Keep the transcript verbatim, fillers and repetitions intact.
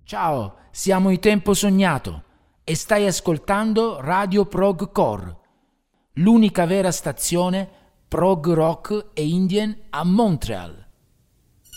Ciao, siamo i Tempo Sognato e stai ascoltando Radio Prog Core, l'unica vera stazione prog rock e indien a Montreal.